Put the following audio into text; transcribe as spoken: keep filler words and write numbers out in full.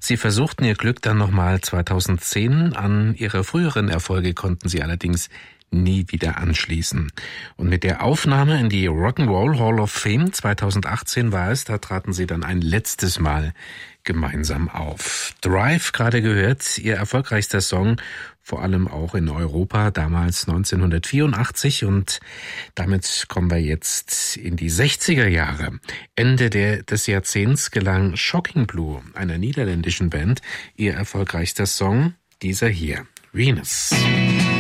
Sie versuchten ihr Glück dann nochmal zweitausendzehn. An ihre früheren Erfolge konnten sie allerdings nie wieder anschließen. Und mit der Aufnahme in die Rock'n'Roll Hall of Fame zweitausendachtzehn war es, da traten sie dann ein letztes Mal gemeinsam auf. Drive, gerade gehört, ihr erfolgreichster Song, vor allem auch in Europa, damals neunzehnhundertvierundachtzig, und damit kommen wir jetzt in die sechziger Jahre. Ende der, des Jahrzehnts gelang Shocking Blue, einer niederländischen Band, ihr erfolgreichster Song, dieser hier, Venus.